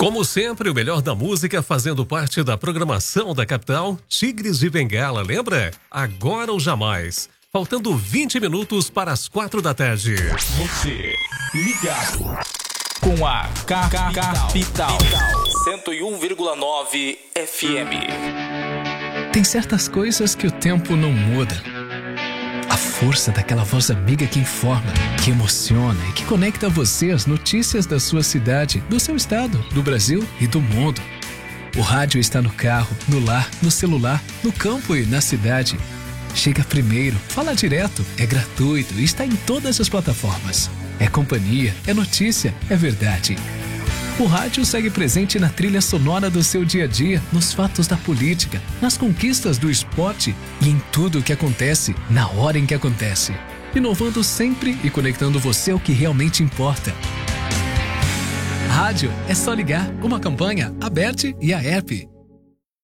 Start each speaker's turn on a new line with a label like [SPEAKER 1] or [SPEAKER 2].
[SPEAKER 1] Como sempre, o melhor da música fazendo parte da programação da capital, Tigres de Bengala, lembra? Agora ou jamais. Faltando 20 minutos para as 4 da tarde.
[SPEAKER 2] Você ligado com a Capital 101,9 FM.
[SPEAKER 3] Tem certas coisas que o tempo não muda. A força daquela voz amiga que informa, que emociona e que conecta você às notícias da sua cidade, do seu estado, do Brasil e do mundo. O rádio está no carro, no lar, no celular, no campo e na cidade. Chega primeiro, fala direto, é gratuito e está em todas as plataformas. É companhia, é notícia, é verdade. O rádio segue presente na trilha sonora do seu dia a dia, nos fatos da política, nas conquistas do esporte e em tudo o que acontece, na hora em que acontece. Inovando sempre e conectando você ao que realmente importa. Rádio é só ligar, uma campanha, a BERT e a ERP.